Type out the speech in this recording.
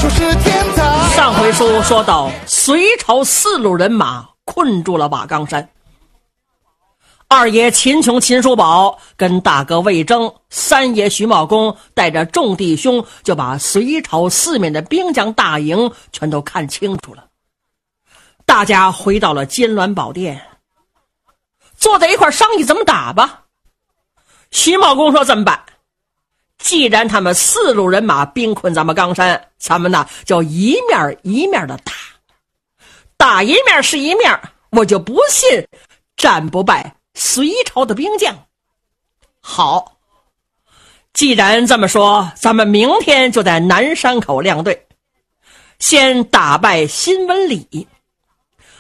就是天堂。 上回书说到，隋朝4路人马困住了瓦岗山。二爷秦琼、秦叔宝跟大哥魏征、三爷徐茂公带着众弟兄，就把隋朝四面的兵将大营全都看清楚了。大家回到了金銮宝殿，坐在一块商议怎么打吧。徐茂公说：“这么办，既然他们4路人马兵困咱们冈山，咱们呢就一面一面的打，打一面是一面，我就不信战不败隋朝的兵将。好，既然这么说，咱们明天就在南山口亮队，先打败辛文礼，